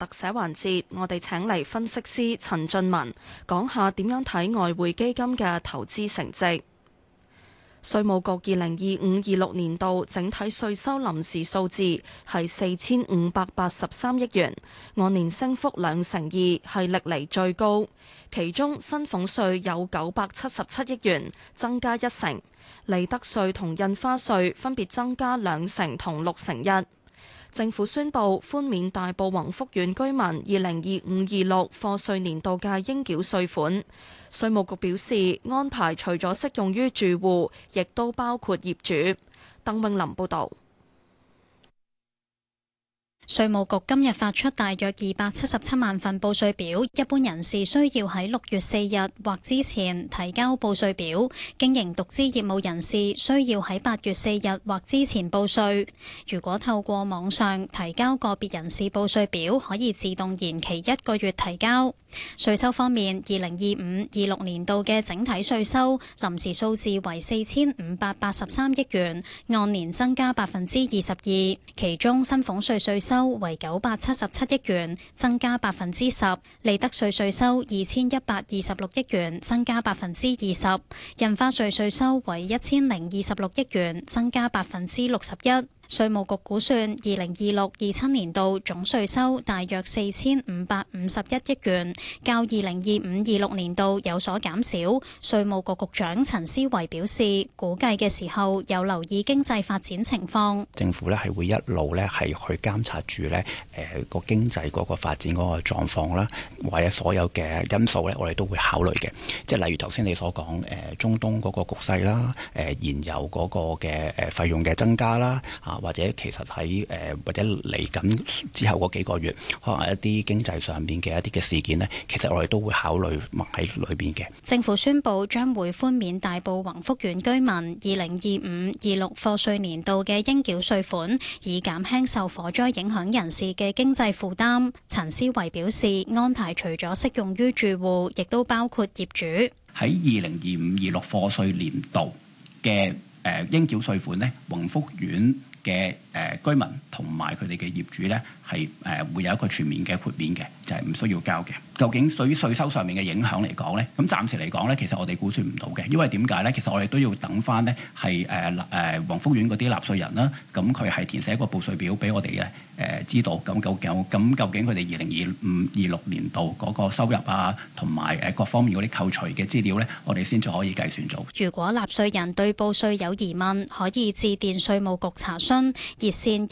寫環節，我哋請嚟分析師陳俊文講下點樣睇外匯基金嘅投資成績。稅務局2025-26年度整體稅收臨時數字係4583億元，按年升幅2%，係歷嚟最高。其中薪俸稅有977億元，增加1%；利得稅同印花稅分別增加2%同6%。政府宣布寬免大埔宏福苑居民2025-26課稅年度嘅應繳稅款。稅務局表示，安排除咗適用於住戶，亦都包括業主。鄧詠琳報導。 稅務局今日發出大約277萬份報稅表，一般人士需要喺6月4日或之前提交報稅表，經營獨資業務人士需要喺8月4日或之前報稅。如果透過網上提交個別人士報稅表，可以自動延期1個月提交。稅收方面，2025-26年度嘅整體稅收臨時數字為4583億元，按年增加22%，其中薪俸稅稅收為977億元，增加10%；利得稅稅收2126億元，增加20%；印花稅稅收為1026億元，增加61%。稅務局估算，2026-27年度總稅收大約4551億元，較2025-26年度有所減少。稅務局局長陳思維表示，估計嘅時候有留意經濟發展情況。 政府咧係會一路咧係去監察住咧個經濟嗰個發展嗰個狀況啦，或者所有嘅因素咧，我哋都會考慮嘅。即係例如頭先你所講中東嗰個局勢啦，燃油嗰個嘅費用嘅增加啦，或者其實喺或者嚟緊之後嗰幾個月，可能一啲經濟上面嘅一啲嘅事件呢，其實我哋都會考慮埋喺裏邊嘅。 政府宣布將會寬免大埔宏福苑居民2025-26課稅年度嘅應繳稅款，以減輕受火災影響人士嘅經濟負擔。陳思維表示，安排除咗適用於住戶，亦都包括業主。 喺2025-26課稅年度嘅應繳稅款呢，宏福苑嘅居民同埋佢哋嘅業主呢，係會有一個全面嘅豁免嘅，就係唔需要交嘅。究竟對於稅收上面嘅影響嚟講呢，咁暫時嚟講呢，其實我哋估算唔到嘅，因為點解呢？其實我哋都要等翻呢係宏福苑嗰啲納稅人啦，咁佢係填寫一個報稅表俾我哋嘅知道，咁究竟佢哋2025-26年度嗰個收入啊，同埋各方面嗰啲扣除嘅資料呢，我哋先至可以計算做。 如果納稅人對報稅有疑問，可以致電稅務局查詢，熱線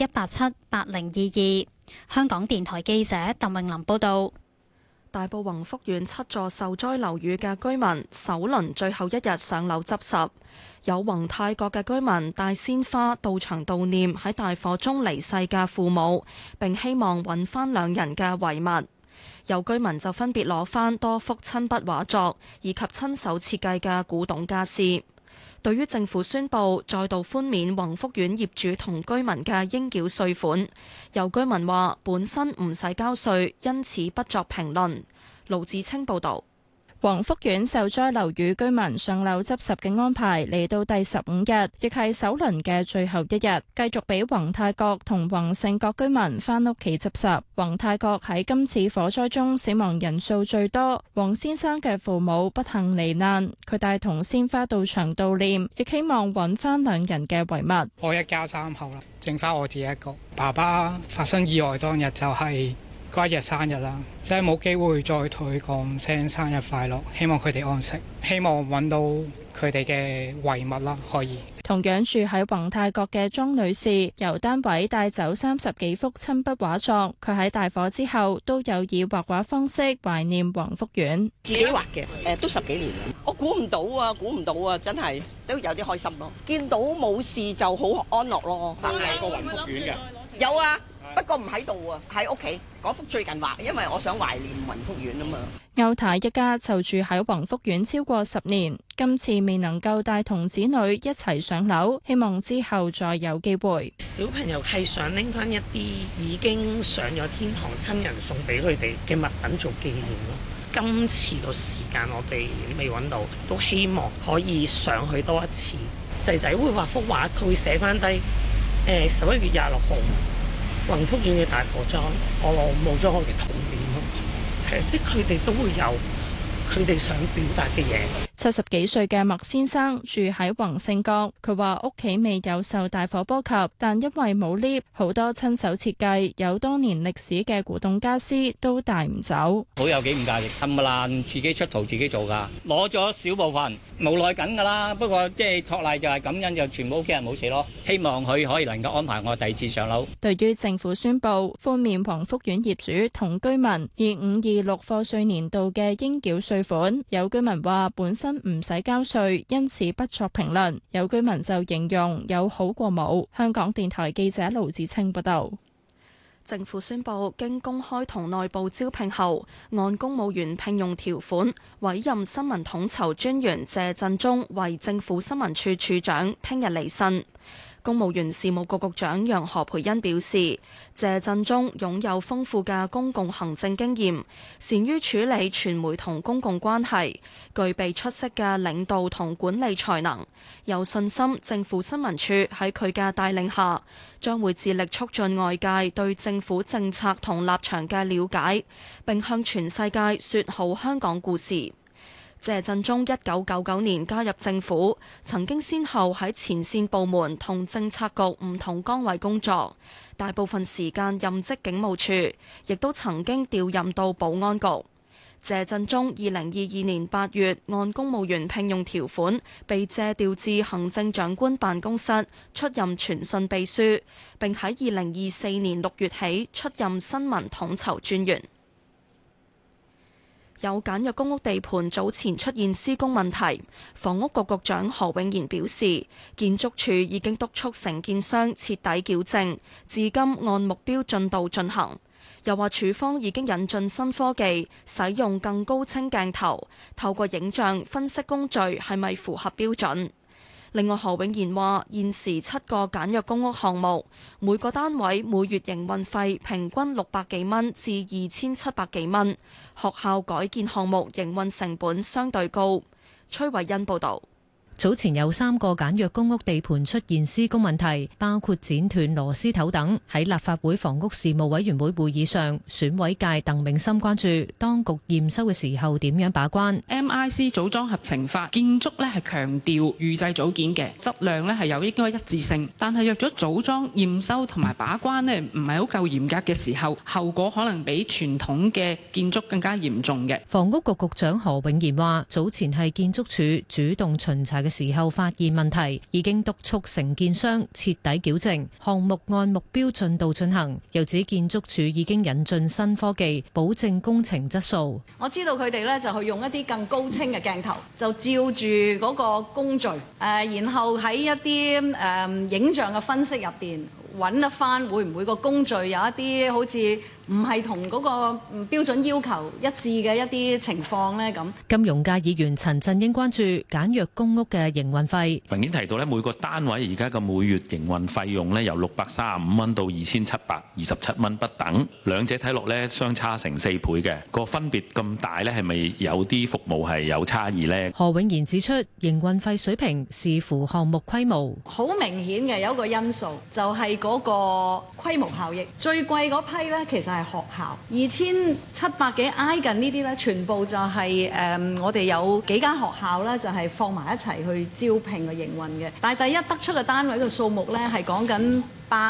1878022。香港電台記者鄧詠琳報道。 大埔宏福苑7座受災樓宇嘅居民首輪最後一日上樓執拾，有宏泰閣嘅居民帶鮮花到場悼念喺大火中離世嘅父母，並希望揾翻兩人嘅遺物。有居民就分別攞翻多幅親筆畫作以及親手設計嘅古董家私。對於政府宣布再度寬免宏福苑業主同居民嘅應繳稅款，有居民話本身唔使交稅，因此不作評論。盧子清報導。 宏福苑受災樓宇居民上樓執拾嘅安排嚟到第15日，亦係首輪嘅最後一日，繼續俾宏泰閣同宏盛閣居民返屋企執拾。宏泰閣喺今次火災中死亡人數最多，黃先生嘅父母不幸罹難，佢帶同鮮花到場悼念，亦希望揾翻兩人嘅遺物。 我一家3口啦，剩翻我自己一個。爸爸發生意外當日就係嗰一日生日啦，真係冇機會再同佢講聲生日快樂，希望佢哋安息，希望揾到佢哋嘅遺物啦。可以同樣住喺宏泰閣嘅莊女士，由單位帶走30幾幅親筆畫作，佢喺大火之後都有以畫畫方式懷念宏福苑。 自己畫嘅，都10幾年啦。我估唔到啊，真係都有啲開心咯。見到冇事就好安樂咯。 有個宏福苑嘅？ 有啊。不過唔喺度啊，喺屋企嗰幅最近畫，因為我想懷念宏福苑啊嘛。 歐太一家就住喺宏福苑超過10年，今次未能夠帶同子女一齊上樓，希望之後再有機會。 小朋友係想拎翻一啲已經上咗天堂親人送俾佢哋嘅物品做紀念咯。今次個時間我哋未揾到，都希望可以上去多一次。仔仔會畫幅畫，佢會寫翻低11月26號。 宏福苑嘅大火災，我冇咗我嘅童年咯。係，即係佢哋都會有佢哋想表達嘅嘢。 70幾歲嘅麥先生住喺宏盛閣，佢話屋企未有受大火波及，但因為冇 lift， 好多親手設計有多年歷史嘅古董家私都帶唔走。 好有幾唔介意，冚唪唥自己出圖自己做㗎，攞咗少部分，無奈緊㗎啦。不過即係托賴就係感恩，就全部屋企人冇事咯。希望佢可以能夠安排我第二次上樓。對於政府宣布寬免宏福苑業主同居民2526課稅年度嘅應繳稅款，有居民話本身唔使交稅，因此不作評論。有居民就形容有好過冇。香港電台記者盧子清報道。 政府宣布，經公開同內部招聘後，按公務員聘用條款委任新聞統籌專員謝振中為政府新聞處處長，聽日離任。公務員事務局局長楊何蓓茵表示，謝振中擁有豐富嘅公共行政經驗，善於處理傳媒同公共關係，具備出色嘅領導同管理才能，有信心政府新聞處喺佢嘅帶領下，將會致力促進外界對政府政策同立場嘅了解，並向全世界說好香港故事。謝振中1999年加入政府，曾經先後喺前線部門同政策局唔同崗位工作，大部分時間任職警務處，亦都曾經調任到保安局。謝振中2022年8月按公務員聘用條款被借調至行政長官辦公室出任傳訊秘書，並喺2024年6月起出任新聞統籌專員。有簡約公屋地盤早前出現施工問題，房屋局局長何永賢表示，建築署已經督促承建商徹底矯正，至今按目標進度進行。又話署方已經引進新科技，使用更高清鏡頭，透過影像分析工序係咪符合標準。另外，何永賢話，現時7個簡約公屋項目，每個單位每月營運費平均600幾蚊至2700幾蚊。學校改建項目營運成本相對高。崔慧欣報導。 早前有3個簡約公屋地盤出現施工問題，包括剪斷螺絲頭等。喺立法會房屋事務委員會會議上，選委界鄧永森關注當局驗收嘅時候點樣把關。 MIC 組裝合成法建築咧係強調預製組件嘅質量咧係有應該一致性，但係若咗組裝驗收同埋把關咧唔係好夠嚴格嘅時候，後果可能比傳統嘅建築更加嚴重嘅。 房屋局局長何永賢話：早前係建築署主動巡查嘅時候發現問題，已經督促承建商徹底矯正，項目按目標進度進行。又指建築署已經引進新科技，保證工程質素。 我知道佢哋咧就去用一啲更高清嘅鏡頭，就照住嗰個工序，然後喺一啲影像嘅分析入邊揾得翻會唔會個工序有一啲好似唔係同嗰個標準要求一致嘅一啲情況呢？咁金融界議員陳振英關注簡約公屋嘅營運費。 文件提到咧，每個單位而家嘅每月營運費用咧由635蚊到2727蚊不等，兩者睇落咧相差成4倍嘅，個分別咁大咧，係咪有啲服務係有差異呢？ 何永賢指出，營運費水平視乎項目規模， 好明顯嘅有一個因素就係嗰個規模效益，最貴嗰批咧其實係學校2700幾挨近呢啲咧，全部就係我哋有幾間學校咧，就係放埋一齊去招聘嘅營運嘅。但係第一得出嘅單位嘅數目咧，係講緊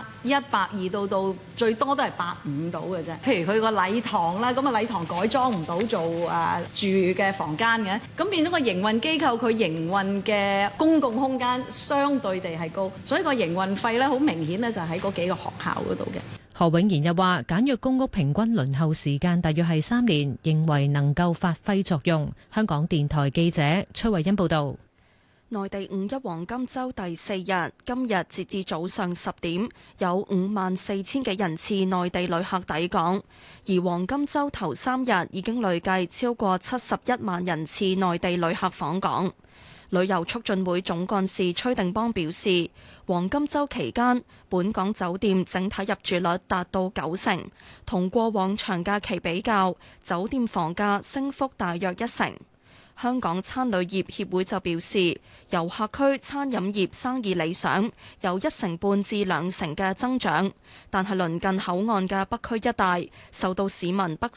100、120到最多都係150到嘅啫。譬如佢個禮堂啦，咁啊禮堂改裝唔到做住嘅房間嘅，咁變咗個營運機構佢營運嘅公共空間相對地係高，所以個營運費咧好明顯咧就喺嗰幾個學校嗰度嘅。 何永賢又話：簡約公屋平均輪候時間大約係3年，認為能夠發揮作用。香港電台記者崔慧欣報導。 內地五一黃金週第4日，今日截至早上10點，有54000幾人次內地旅客抵港，而黃金週頭3日已經累計超過71萬人次內地旅客訪港。旅遊促進會總幹事崔定邦表示，黃金週期間，本港酒店整體入住率達到90%，同過往長假期比較，酒店房價升幅大約1成。 香港餐旅業協會就表示，遊客區餐飲業生意理想，有1成半至2成嘅增長，但係鄰近口岸嘅北區一帶受到市民北